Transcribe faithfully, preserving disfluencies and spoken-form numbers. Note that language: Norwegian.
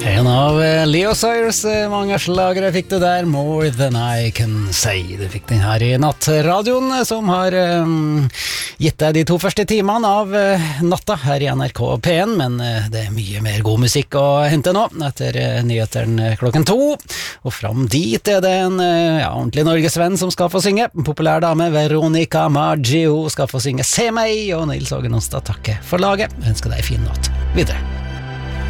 En av Leo Sayers mange slagere fikk du der, More Than I Can Say. Du fikk den her i nattradioen, som har um, gitt deg de to første timene av uh, natta her i N R K P en, men uh, det er mye mer god musikk å hente nå, etter uh, nyheteren klokken to. Og fram dit er det en uh, ja, ordentlig norgesvenn som skal få synge. En populær dame, Veronica Maggio, skal få synge Se meg, og Nils Åge Nonstad takker for laget. Jeg ønsker deg en fin natt videre.